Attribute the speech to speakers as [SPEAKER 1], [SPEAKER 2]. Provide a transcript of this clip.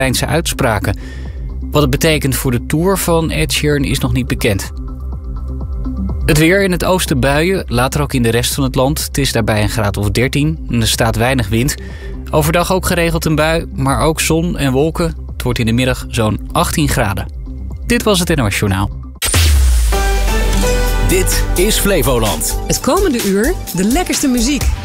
[SPEAKER 1] Lijnse uitspraken. Wat het betekent voor de tour van Ed Sheeran is nog niet bekend. Het weer: in het oosten buien, later ook in de rest van het land. Het is daarbij een graad of 13 en er staat weinig wind. Overdag ook geregeld een bui, maar ook zon en wolken. Het wordt in de middag zo'n 18 graden. Dit was het NOS Journaal.
[SPEAKER 2] Dit is Flevoland.
[SPEAKER 3] Het komende uur de lekkerste muziek.